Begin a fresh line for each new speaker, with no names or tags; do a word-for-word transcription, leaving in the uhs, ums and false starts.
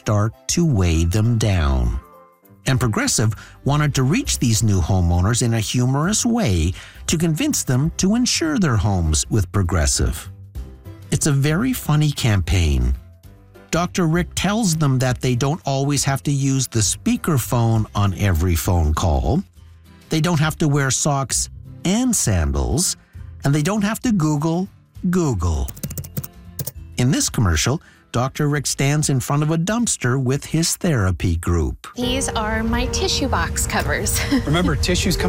start to weigh them down. And Progressive wanted to reach these new homeowners in a humorous way to convince them to insure their homes with Progressive. It's a very funny campaign. Doctor Rick tells them that they don't always have to use the speakerphone on every phone call. They don't have to wear socks and sandals, and they don't have to Google Google. In this commercial, Doctor Rick stands in front of a dumpster with his therapy group.
These are my tissue box covers.
Remember, tissues come